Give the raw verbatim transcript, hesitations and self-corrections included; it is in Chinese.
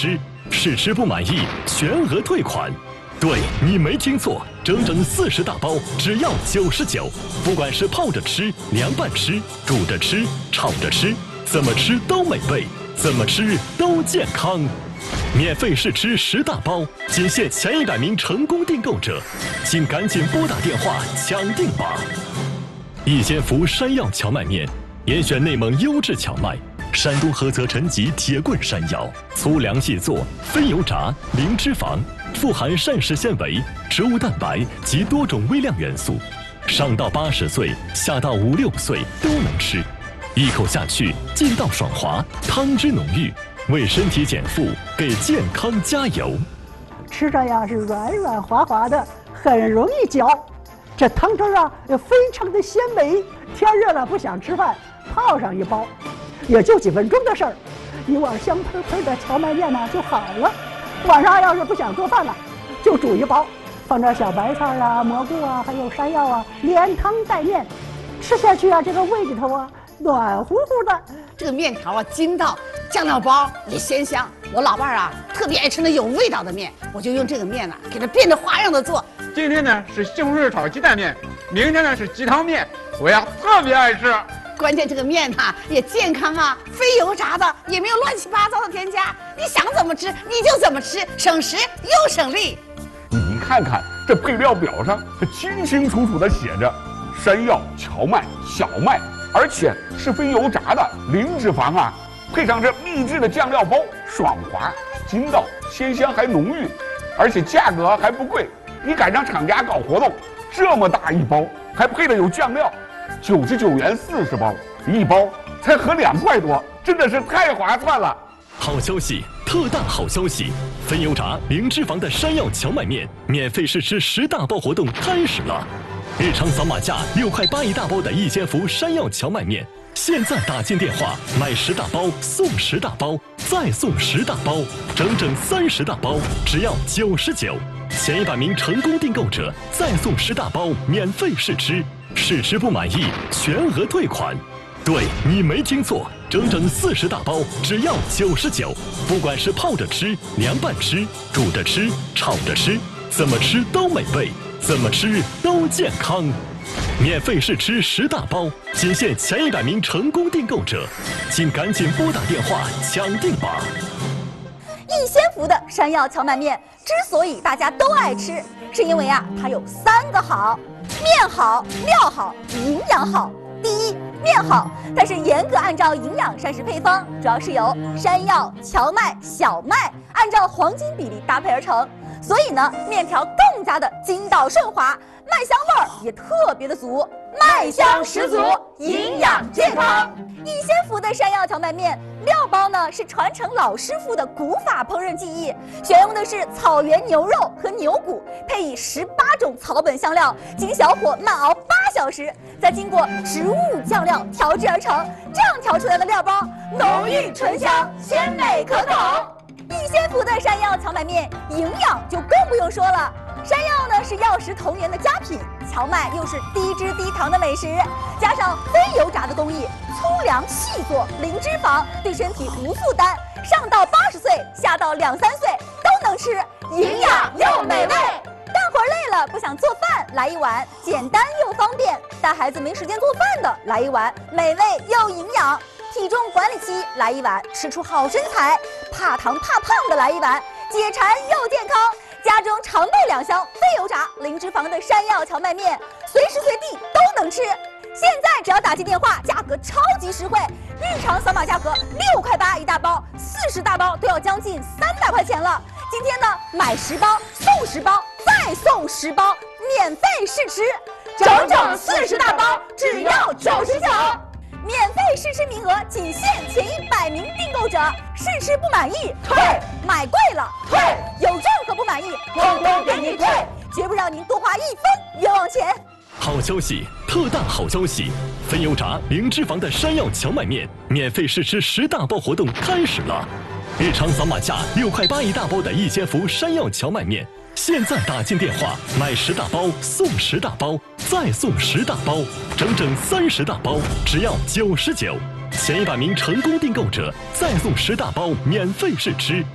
吃，试吃不满意全额退款。对，你没听错，整整四十大包，只要九十九。不管是泡着吃、凉拌吃、煮着吃、炒着吃，怎么吃都美味，怎么吃都健康。免费试吃十大包，仅限前一百名成功订购者，请赶紧拨打电话抢订吧！一仙福山药荞麦面，严选内蒙优质荞麦，山东菏泽陈集铁棍山药，粗粮细做，非油炸，零脂肪，富含膳食纤维、植物蛋白及多种微量元素，上到八十岁，下到五六岁都能吃，一口下去劲道爽滑，汤汁浓郁，为身体减负，给健康加油。 吃着呀是软软滑滑的，很容易嚼。这汤汁啊也非常的鲜美。天热了不想吃饭，泡上一包，也就几分钟的事儿，一碗香喷喷的荞麦面呢就好了。晚上要是不想做饭了，就煮一包，放点小白菜啊、蘑菇啊，还有山药啊，连汤带面，吃下去啊，这个胃里头啊暖乎乎的。 这个面条啊筋道，酱料包也鲜香。我老伴儿啊特别爱吃那有味道的面，我就用这个面呢、啊、给它变着花样的做。 今天呢是西红柿炒鸡蛋面，明天呢是鸡汤面，我呀特别爱吃。 关键这个面呐、啊、也健康啊，非油炸的，也没有乱七八糟的添加，你想怎么吃你就怎么吃，省时又省力。 你看看这配料表上，它清清楚楚地写着山药、荞麦、小麦，而且是非油炸的，零脂肪啊。配上这秘制的酱料包，爽滑、筋道、鲜香还浓郁，而且价格还不贵。你赶上厂家搞活动，这么大一包，还配的有酱料，九十九元四十包，一包才合两块多，真的是太划算了。 好消息，特大好消息！非油炸、零脂肪的山药荞麦面免费试吃十大包活动开始了！日常扫码价六块八一大包的一仙福山药荞麦面，现在打进电话买十大包送十大包，再送十大包，整整三十大包，只要九十九。前一百名成功订购者再送十大包免费试吃，试吃不满意全额退款。对，你没听错，整整四十大包，只要九十九。不管是泡着吃、凉拌吃、煮着吃、炒着吃，怎么吃都美味，怎么吃都健康。免费试吃十大包，仅限前一百名成功订购者，请赶紧拨打电话抢订吧！ 一仙福的山药荞麦面之所以大家都爱吃，是因为啊，它有三个好：面好、料好、营养好。第一，面好，它是严格按照营养膳食配方，主要是由山药、荞麦、小麦按照黄金比例搭配而成，所以呢，面条更加的筋道顺滑，麦香味儿也特别的足，麦香十足，营养健康。一仙福的山药荞麦面料包呢是传承老师傅的古法烹饪技艺，选用的是草原牛肉和牛骨，配以十八种草本香料，经小火慢熬八小时，再经过植物酱料调制而成。这样调出来的料包浓郁醇香，鲜美可口。一仙福的山药荞麦面营养就更不用说了。山药呢是药食同源的佳品，荞麦又是低脂低糖的美食，加上非油炸的工艺，粗粮细做，零脂肪，对身体无负担。上到八十岁，下到两三岁都能吃，营养又美味。干活累了不想做饭，来一碗简单又方便；带孩子没时间做饭的，来一碗美味又营养；体重管理期来一碗吃出好身材；怕糖怕胖的来一碗解馋又健康。家中常备两箱非油炸、零脂肪的山药荞麦面，随时随地都能吃。现在只要打进电话，价格超级实惠，日常扫码价格六块八一大包，四十大包都要将近三百块钱了。今天呢，买十包送十包，再送十包，免费试吃，整整四十大包，只要九十九。免费试吃名额仅限前一百名订购者，试吃不满意退，买贵了退，有任何不满意通通给您退，绝不让您多花一分冤枉钱。 好消息，特大好消息！非油炸、零脂肪的山药荞麦面免费试吃十大包活动开始了！日常扫码价六块八一大包的一仙福山药荞麦面，现在打进电话买十大包送十大包，再送十大包，整整三十大包，只要九十九。前一百名成功订购者再送十大包免费试吃，